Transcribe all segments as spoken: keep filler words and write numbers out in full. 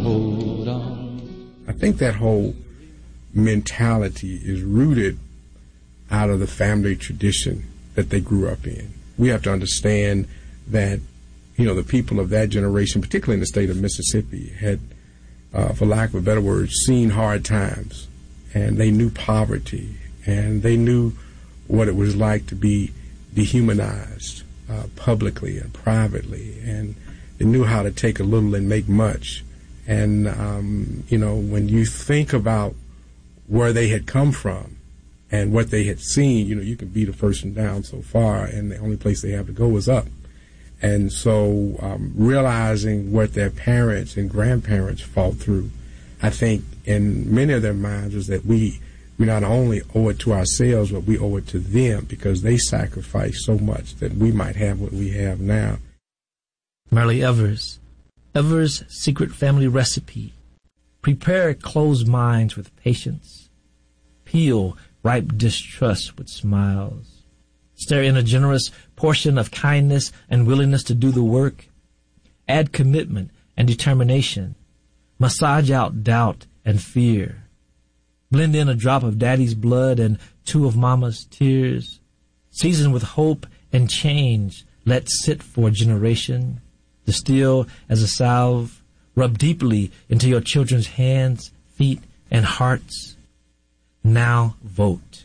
hold on. I think that whole mentality is rooted out of the family tradition that they grew up in. We have to understand that, you know, the people of that generation, particularly in the state of Mississippi, had, uh, for lack of a better word, seen hard times, and they knew poverty, and they knew what it was like to be dehumanized uh, publicly and privately, and they knew how to take a little and make much. And, um, you know, when you think about where they had come from and what they had seen, you know, you can beat a person down so far, and the only place they have to go is up. And so um, realizing what their parents and grandparents fought through, I think in many of their minds is that we we not only owe it to ourselves, but we owe it to them because they sacrificed so much that we might have what we have now. Myrlie Evers, Evers' Secret Family Recipe. Prepare closed minds with patience. Peel ripe distrust with smiles. Stir in a generous portion of kindness and willingness to do the work. Add commitment and determination. Massage out doubt and fear. Blend in a drop of daddy's blood and two of mama's tears. Season with hope and change. Let sit for a generation. Distill as a salve. Rub deeply into your children's hands, feet, and hearts. Now vote.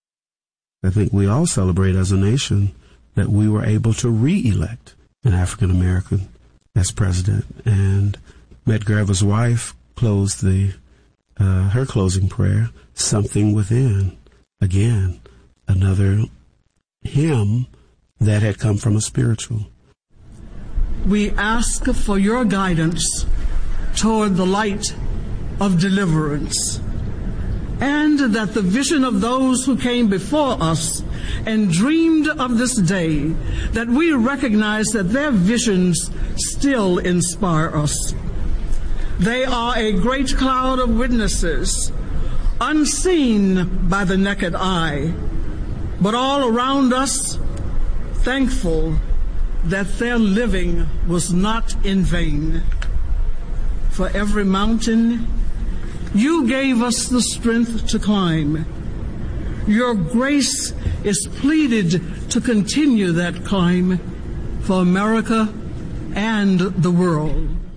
I think we all celebrate as a nation that we were able to re-elect an African American as president. And Medgar Evers' wife closed the uh, her closing prayer, Something Within. Again, another hymn that had come from a spiritual. We ask for your guidance toward the light of deliverance, and that the vision of those who came before us and dreamed of this day, that we recognize that their visions still inspire us. They are a great cloud of witnesses, unseen by the naked eye, but all around us, thankful that their living was not in vain. For every mountain, you gave us the strength to climb. Your grace is pleaded to continue that climb for America and the world.